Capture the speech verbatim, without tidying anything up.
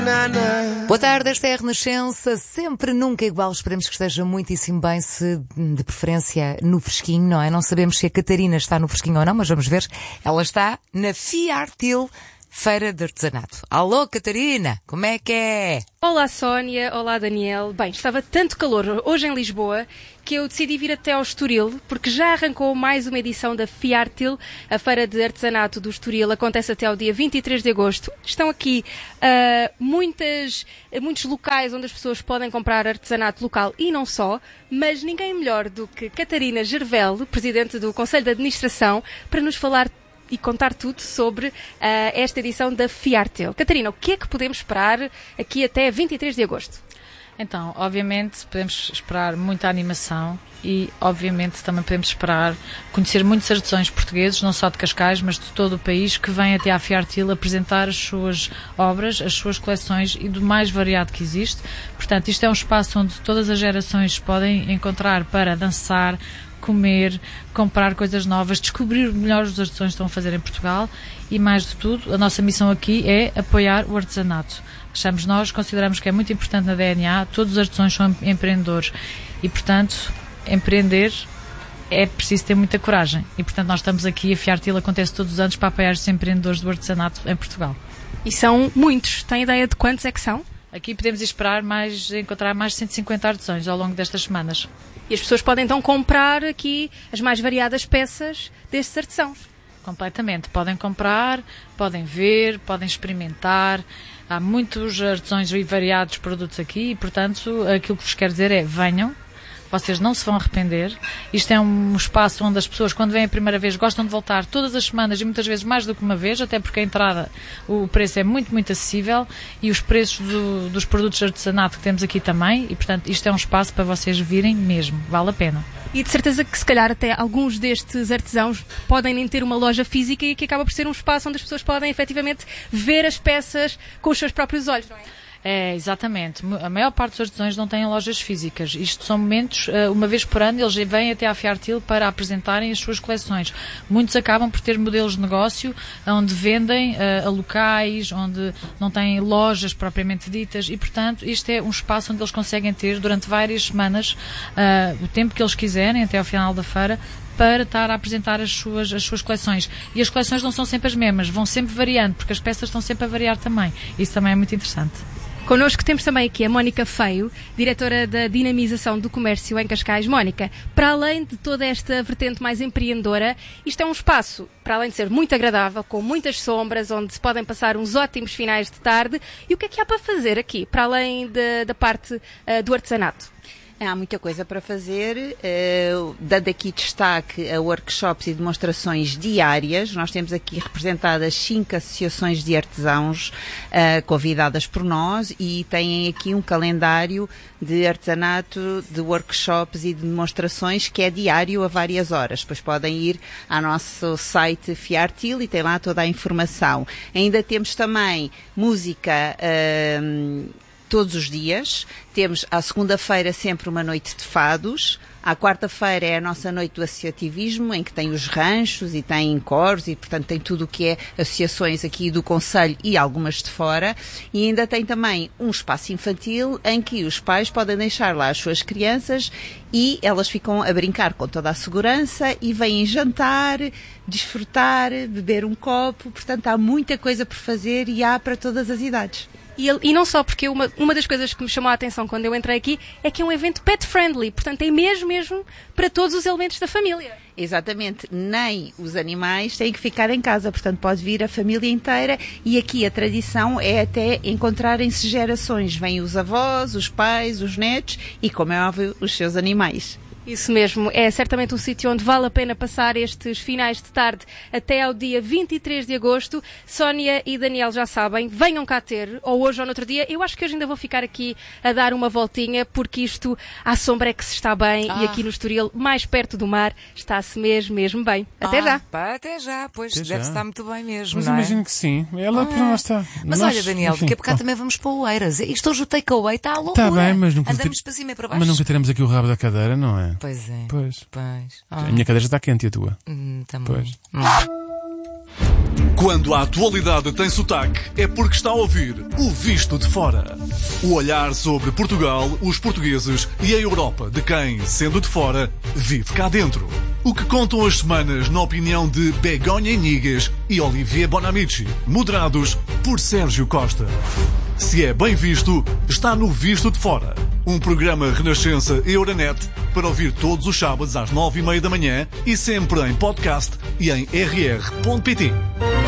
Boa tarde, esta é a Renascença, sempre nunca igual, esperemos que esteja muitíssimo bem, se de preferência no fresquinho, não é? Não sabemos se a Catarina está no fresquinho ou não, mas vamos ver, ela está na Fiartil, Feira de Artesanato. Alô, Catarina, como é que é? Olá, Sónia, olá, Daniel. Bem, estava tanto calor hoje em Lisboa que eu decidi vir até ao Estoril, porque já arrancou mais uma edição da Fiartil, a Feira de Artesanato do Estoril. Acontece até ao dia vinte e três de agosto. Estão aqui uh, muitas, muitos locais onde as pessoas podem comprar artesanato local e não só, mas ninguém melhor do que Catarina Gervel, presidente do Conselho de Administração, para nos falar e contar tudo sobre uh, esta edição da Fiartil. Catarina, o que é que podemos esperar aqui até vinte e três de agosto? Então, obviamente, podemos esperar muita animação e, obviamente, também podemos esperar conhecer muitos artesãos portugueses, não só de Cascais, mas de todo o país, que vêm até à Fiartil apresentar as suas obras, as suas coleções e do mais variado que existe. Portanto, isto é um espaço onde todas as gerações podem encontrar para dançar, comer, comprar coisas novas, descobrir melhor os artesãos que estão a fazer em Portugal e, mais de tudo, a nossa missão aqui é apoiar o artesanato. Achamos nós, consideramos que é muito importante na D N A, todos os artesãos são empreendedores e, portanto, empreender é preciso ter muita coragem e, portanto, nós estamos aqui, a Fiartil acontece todos os anos para apoiar os empreendedores do artesanato em Portugal. E são muitos, tem ideia de quantos é que são? Aqui podemos esperar mais, encontrar mais de cento e cinquenta artesãos ao longo destas semanas. E as pessoas podem então comprar aqui as mais variadas peças destes artesãos? Completamente. Podem comprar, podem ver, podem experimentar. Há muitos artesãos e variados produtos aqui e, portanto, aquilo que vos quero dizer é venham. Vocês não se vão arrepender. Isto é um espaço onde as pessoas, quando vêm a primeira vez, gostam de voltar todas as semanas e muitas vezes mais do que uma vez, até porque a entrada, o preço é muito, muito acessível e os preços do, dos produtos de artesanato que temos aqui também e, portanto, isto é um espaço para vocês virem mesmo. Vale a pena. E de certeza que, se calhar, até alguns destes artesãos podem nem ter uma loja física e que acaba por ser um espaço onde as pessoas podem, efetivamente, ver as peças com os seus próprios olhos, não é? É, exatamente. A maior parte dos artesãos não têm lojas físicas. Isto são momentos, uma vez por ano, eles vêm até à Fiartil para apresentarem as suas coleções. Muitos acabam por ter modelos de negócio onde vendem uh, a locais, onde não têm lojas propriamente ditas e, portanto, isto é um espaço onde eles conseguem ter durante várias semanas uh, o tempo que eles quiserem, até ao final da feira, para estar a apresentar as suas, as suas coleções. E as coleções não são sempre as mesmas, vão sempre variando, porque as peças estão sempre a variar também. Isso também é muito interessante. Connosco temos também aqui a Mónica Feio, diretora da Dinamização do Comércio em Cascais. Mónica, para além de toda esta vertente mais empreendedora, isto é um espaço, para além de ser muito agradável, com muitas sombras, onde se podem passar uns ótimos finais de tarde. E o que é que há para fazer aqui, para além de, da parte uh, do artesanato? Há muita coisa para fazer, uh, dando aqui destaque a workshops e demonstrações diárias. Nós temos aqui representadas cinco associações de artesãos uh, convidadas por nós e têm aqui um calendário de artesanato, de workshops e de demonstrações que é diário a várias horas. Depois podem ir ao nosso site Fiartil e tem lá toda a informação. Ainda temos também música uh, todos os dias. Temos à segunda-feira sempre uma noite de fados. À quarta-feira é a nossa noite do associativismo, em que tem os ranchos e tem coros e, portanto, tem tudo o que é associações aqui do Conselho e algumas de fora. E ainda tem também um espaço infantil em que os pais podem deixar lá as suas crianças e elas ficam a brincar com toda a segurança e vêm jantar, desfrutar, beber um copo. Portanto, há muita coisa por fazer e há para todas as idades. E, e não só, porque uma, uma das coisas que me chamou a atenção quando eu entrei aqui é que é um evento pet-friendly, portanto tem mesmo, mesmo para todos os elementos da família. Exatamente, nem os animais têm que ficar em casa, portanto pode vir a família inteira e aqui a tradição é até encontrarem-se gerações, vêm os avós, os pais, os netos e, como é óbvio, os seus animais. Isso mesmo, é certamente um sítio onde vale a pena passar estes finais de tarde até ao dia vinte e três de agosto. Sónia e Daniel já sabem, venham cá ter, ou hoje ou no outro dia. Eu acho que hoje ainda vou ficar aqui a dar uma voltinha, porque isto, à sombra é que se está bem, ah. e aqui no Estoril, mais perto do mar, está-se mesmo, mesmo bem. Até ah, já. Pá, até já, pois até deve já. estar muito bem mesmo, Mas não é? imagino que sim. Ela ah. para nós está. Mas nós, olha, Daniel, enfim, daqui a bocado oh. também vamos para o Eiras. Isto hoje o takeaway está à loucura. Está bem, mas nunca Andamos ter... para cima e para baixo. Mas nunca teremos aqui o rabo da cadeira, não é? Pois é. Pois. Pois. A minha cadeira já está quente e a tua? Hum, também. Pois. Hum. Quando a atualidade tem sotaque, é porque está a ouvir o Visto de Fora. O olhar sobre Portugal, os portugueses e a Europa de quem, sendo de fora, vive cá dentro. O que contam as semanas na opinião de Begonha Inigas e Olivier Bonamici, moderados por Sérgio Costa. Se é bem visto, está no Visto de Fora. Um programa Renascença Euronet para ouvir todos os sábados às nove e meia da manhã e sempre em podcast e em r r ponto p t.